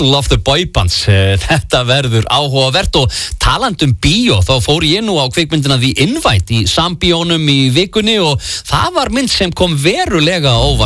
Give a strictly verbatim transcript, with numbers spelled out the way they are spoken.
Battle of the Boybands. Þetta verður áhugavert og talandum bíó, þá fór ég nú á kvikmyndina The Invite í Sambíónum í vikunni og það var mynd sem kom verulega á óvart.